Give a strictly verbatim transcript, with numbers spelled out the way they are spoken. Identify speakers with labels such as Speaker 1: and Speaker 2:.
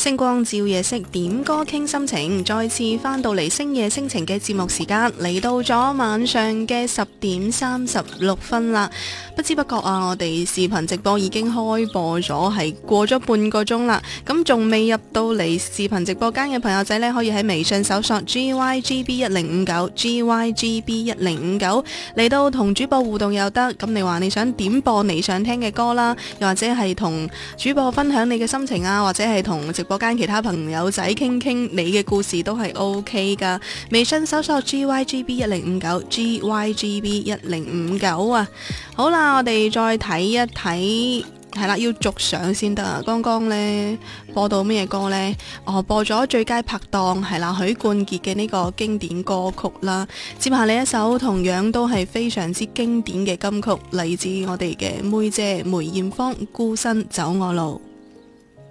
Speaker 1: 星光照夜色，點歌傾心情，再次翻到嚟星夜星情嘅節目時間，嚟到咗晚上嘅十點三十六分啦。不知不覺啊，我哋視頻直播已經開播咗，係過咗半個鐘啦。咁仲未入到嚟視頻直播間嘅朋友仔呢，可以喺微信搜索 G Y G B 一零五九 G Y G B 一零五九嚟到同主播互動又得。咁你話你想點播你想聽嘅歌啦，又或者係同主播分享你嘅心情啊，或者係同直播間其他朋友仔傾傾你嘅故事都係 OK 噶。微信搜索 G Y G B 一零五九 G Y G B 一零五九啊。好啦，我哋再睇一睇，係啦，要續上先得啊。剛剛呢播到咩歌呢？哦，播咗最佳拍檔，係啦，許冠傑嘅呢個經典歌曲啦。接下嚟一首同樣都係非常之經典嘅金曲，嚟自我哋嘅妹姐梅艷芳《孤身走我路》。